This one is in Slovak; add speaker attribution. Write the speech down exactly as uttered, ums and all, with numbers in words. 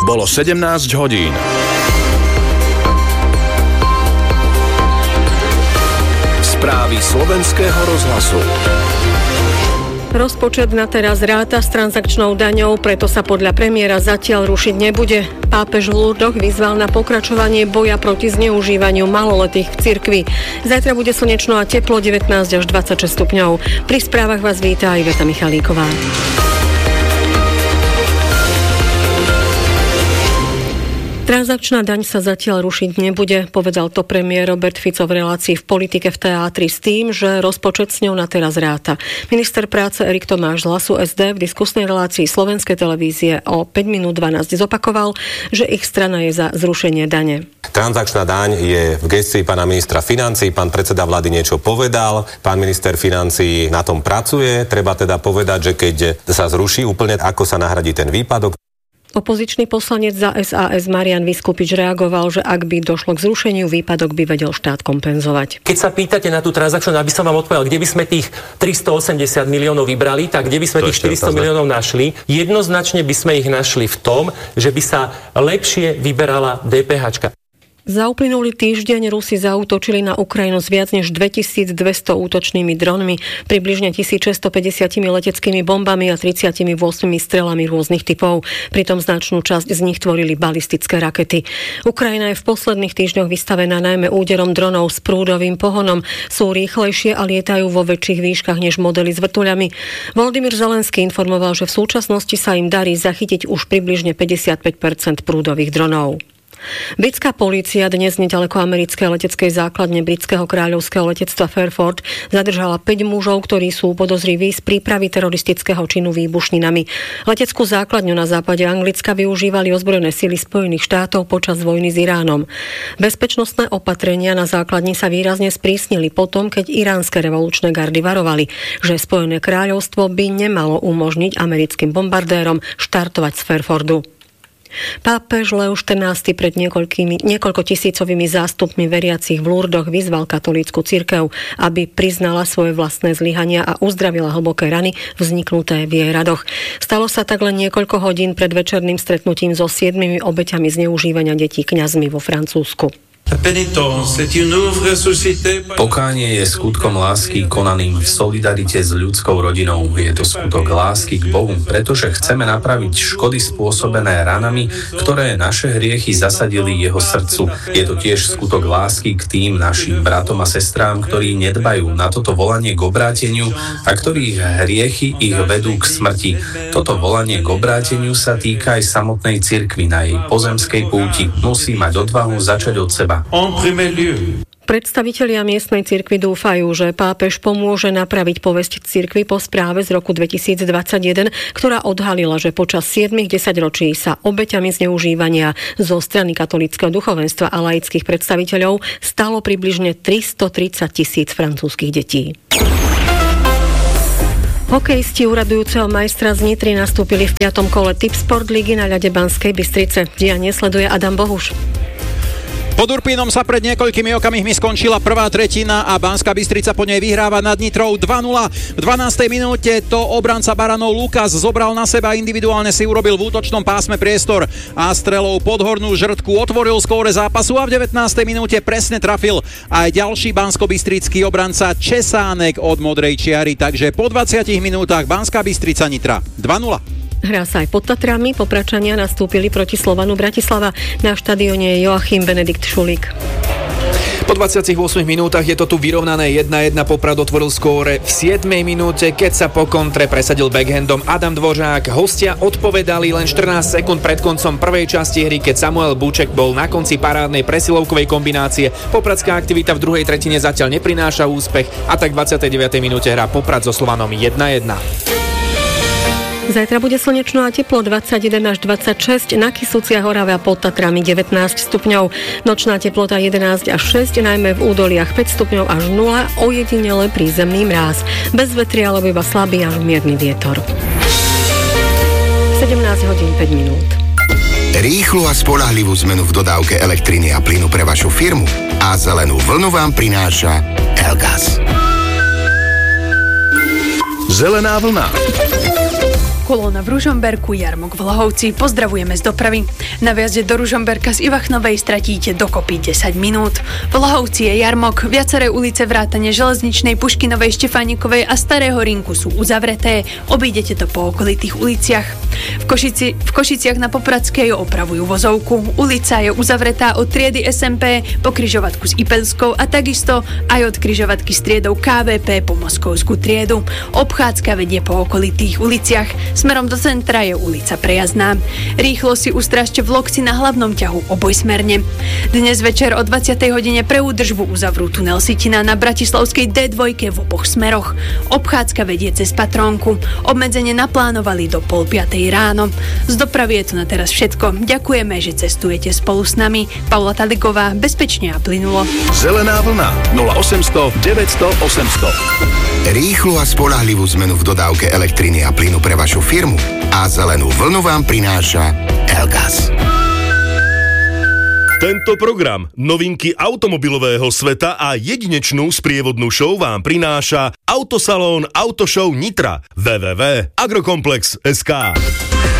Speaker 1: Bolo sedemnásť hodín. Správy slovenského rozhlasu.
Speaker 2: Rozpočet na teraz ráta s transakčnou daňou, preto sa podľa premiéra zatiaľ rušiť nebude. Pápež v Lurdoch vyzval na pokračovanie boja proti zneužívaniu maloletých v cirkvi. Zajtra bude slnečno a teplo devätnásť až dvadsaťšesť stupňov. Pri správach vás víta Iveta Michalíková. Transakčná daň sa zatiaľ rušiť nebude, povedal to premiér Robert Fico v relácii v Politike v teátri s tým, že rozpočet s ňou na teraz ráta. Minister práce Erik Tomáš z Hlasu es dé v diskusnej relácii Slovenskej televízie o päť minút dvanásť zopakoval, že ich strana je za zrušenie dane.
Speaker 3: Transakčná daň je v gestii pána ministra financií, pán predseda vlády niečo povedal, pán minister financií na tom pracuje, treba teda povedať, že keď sa zruší úplne, ako sa nahradí ten výpadok.
Speaker 2: Opozičný poslanec za es a es Marian Vyskupič reagoval, že ak by došlo k zrušeniu, výpadok by vedel štát kompenzovať.
Speaker 4: Keď sa pýtate na tú transakciu, aby som vám odpovedal, kde by sme tých tristoosemdesiat miliónov vybrali, tak kde by sme to tých štyristo miliónov našli? Jednoznačne by sme ich našli v tom, že by sa lepšie vyberala dé pé háčka.
Speaker 2: Za uplynulý týždeň Rusi zaútočili na Ukrajinu s viac než dvetisícdvesto útočnými dronmi, približne tisícšesťstopäťdesiat leteckými bombami a tridsaťosem strelami rôznych typov. Pritom značnú časť z nich tvorili balistické rakety. Ukrajina je v posledných týždňoch vystavená najmä úderom dronov s prúdovým pohonom. Sú rýchlejšie a lietajú vo väčších výškach než modely s vrtuľami. Volodymyr Zelenský informoval, že v súčasnosti sa im darí zachytiť už približne päťdesiatpäť percent prúdových dronov. Britská polícia dnes nedaleko americkej leteckej základne britského kráľovského letectva Fairford zadržala päť mužov, ktorí sú podozriví z prípravy teroristického činu výbušninami. Leteckú základňu na západe Anglicka využívali ozbrojené sily Spojených štátov počas vojny s Iránom. Bezpečnostné opatrenia na základni sa výrazne sprísnili potom, keď iránske revolučné gardy varovali, že Spojené kráľovstvo by nemalo umožniť americkým bombardérom štartovať z Fairfordu. Pápež Leo štrnásty pred niekoľkými, niekoľko tisícovými zástupmi veriacich v Lurdoch vyzval katolícku cirkev, aby priznala svoje vlastné zlyhania a uzdravila hlboké rany vzniknuté v jej radoch. Stalo sa tak len niekoľko hodín pred večerným stretnutím so siedmimi obeťami zneužívania detí kňazmi vo Francúzsku.
Speaker 5: Pokánie je skutkom lásky konaným v solidarite s ľudskou rodinou. Je to skutok lásky k Bohu, pretože chceme napraviť škody spôsobené ranami, ktoré naše hriechy zasadili jeho srdcu. Je to tiež skutok lásky k tým našim bratom a sestrám, ktorí nedbajú na toto volanie k obráteniu a ktorých hriechy ich vedú k smrti. Toto volanie k obráteniu sa týka aj samotnej cirkvi na jej pozemskej púti. Musí mať odvahu začať od seba.
Speaker 2: Predstavitelia miestnej cirkvi dúfajú, že pápež pomôže napraviť povesť cirkvi po správe z roku dvetisícdvadsaťjeden, ktorá odhalila, že počas siedmich desaťročí sa obeťami zneužívania zo strany katolíckeho duchovenstva a laických predstaviteľov stalo približne tristotridsať tisíc francúzskych detí. Hokejisti úradujúceho majstra z Nitry nastúpili v piatom kole Tipsport ligy na ľade Banskej Bystrice. Dianie sleduje Adam Bohuš.
Speaker 6: Pod Urpínom sa pred niekoľkými okamihmi skončila prvá tretina a Banská Bystrica po nej vyhráva nad Nitrou dva nula. V dvanástej minúte to obranca Baranov Lukas zobral na seba, individuálne si urobil v útočnom pásme priestor a strelou pod hornú žrtku otvoril skóre zápasu a v devätnástej minúte presne trafil aj ďalší banskobystrický obranca Česánek od modrej čiary, takže po dvadsiatich minútach Banská Bystrica Nitra dva nula.
Speaker 2: Hrá sa aj pod Tatrami, Popračania nastúpili proti Slovanu Bratislava. Na štadióne je Joachim Benedikt Šulík.
Speaker 7: Po dvadsiatich ôsmich minútach je to tu vyrovnané jedna jedna. Poprad otvoril skóre v siedmej minúte, keď sa po kontre presadil backhandom Adam Dvořák. Hostia odpovedali len štrnásť sekúnd pred koncom prvej časti hry, keď Samuel Buček bol na konci parádnej presilovkovej kombinácie. Popradská aktivita v druhej tretine zatiaľ neprináša úspech a tak v dvadsiatej deviatej minúte hrá Poprad so Slovanom jedna jedna.
Speaker 2: Zajtra bude slnečno a teplo dvadsaťjeden až dvadsaťšesť, na Kysuciach, Orave a pod Tatrami devätnásť stupňov. Nočná teplota jedenásť až šesť, najmä v údoliach päť stupňov až nula, ojedinele prízemný mráz. Bez vetria alebo iba slabý až mierny vietor. sedemnásť hodín päť minút.
Speaker 8: Rýchlu a spoľahlivú zmenu v dodávke elektriny a plynu pre vašu firmu a zelenú vlnu vám prináša Elgas.
Speaker 1: Zelená vlna.
Speaker 9: kolóna v Ružomberku, Jarmok v Lhovci. Pozdravujeme z dopravy. Na vjazde do Ružomberka z Ivachnovej stratíte dokopy desať minút. V Lhovci je Jarmok, viaceré ulice vrátane Železničnej, Puškinovej, Štefánikovej a Starého Rinku sú uzavreté. Obídete to po okolitých uliciach. V, Košici, v Košiciach na Popradskej opravujú vozovku. Ulica je uzavretá od triedy es em pé po križovatku s Ipelskou a takisto aj od križovatky s triedou ká vé pé po Moskovskú triedu. Obchádzka vedie po okolitých uliciach. Smerom do centra je ulica prejazdná. Rýchlo si ustražte v Lokci na hlavnom ťahu obojsmerne. Dnes večer o dvadsiatej hodine pre údržbu uzavrú tunel Sitina na Bratislavskej dé dva v oboch smeroch. Obchádzka vedie cez Patrónku. Obmedzenie naplánovali do pol piatej ráno. Z dopravy je to na teraz všetko. Ďakujeme, že cestujete spolu s nami. Paula Taliková, bezpečne a plynulo.
Speaker 1: Zelená vlna nula osemsto deväťsto osemsto.
Speaker 8: Rýchlu a spoľahlivú zmenu v dodávke elektriny a plynu pre vašu firmu a zelenú vlnu vám prináša Elgas.
Speaker 10: Tento program, novinky automobilového sveta a jedinečnú sprievodnú show vám prináša Autosalón Autoshow Nitra. w w w bodka agrokomplex bodka es ká.